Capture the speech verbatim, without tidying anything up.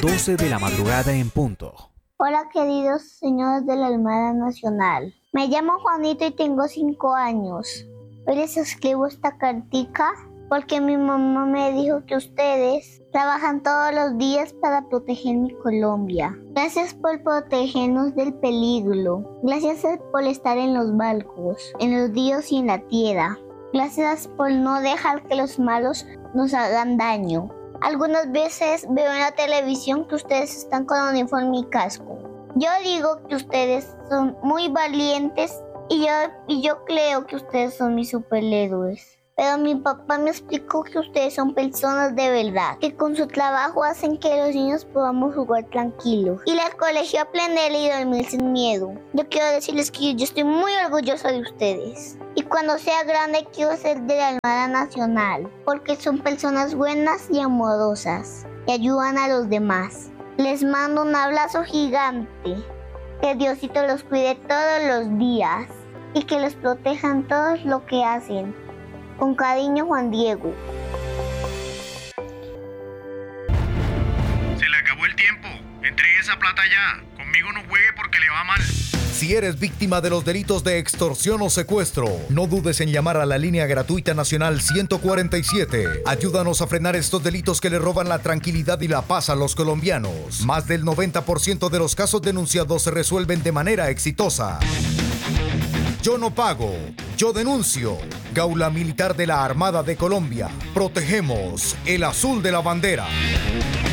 doce de la madrugada en punto. Hola queridos señores de la Armada Nacional. Me llamo Juanito y tengo cinco años. Hoy les escribo esta cartica porque mi mamá me dijo que ustedes trabajan todos los días para proteger mi Colombia. Gracias por protegernos del peligro. Gracias por estar en los barcos, en los ríos y en la tierra. Gracias por no dejar que los malos nos hagan daño. Algunas veces veo en la televisión que ustedes están con uniforme y casco. Yo digo que ustedes son muy valientes y yo, y yo creo que ustedes son mis superhéroes. Pero mi papá me explicó que ustedes son personas de verdad, que con su trabajo hacen que los niños podamos jugar tranquilos, ir al colegio, aprender y dormir sin miedo. Yo quiero decirles que yo estoy muy orgulloso de ustedes. Y cuando sea grande quiero ser de la Armada Nacional, porque son personas buenas y amorosas, y ayudan a los demás. Les mando un abrazo gigante. Que Diosito los cuide todos los días, y que los protejan todos lo que hacen. Con cariño, Juan Diego. Se le acabó el tiempo. Entregue esa plata ya. Conmigo no juegue porque le va mal. Si eres víctima de los delitos de extorsión o secuestro, no dudes en llamar a la línea gratuita nacional ciento cuarenta y siete. Ayúdanos a frenar estos delitos que le roban la tranquilidad y la paz a los colombianos. Más del noventa por ciento de los casos denunciados se resuelven de manera exitosa. Yo no pago, yo denuncio. Gaula Militar de la Armada de Colombia. Protegemos el azul de la bandera.